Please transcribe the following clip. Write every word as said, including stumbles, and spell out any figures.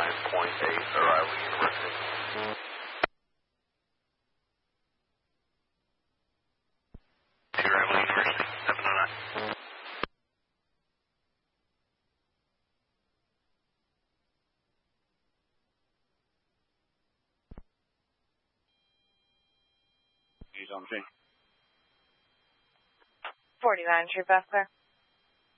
nine point eight, O'Reilly University. O'Reilly University, seven oh nine. He's on the scene. forty-nine, True Best, clear.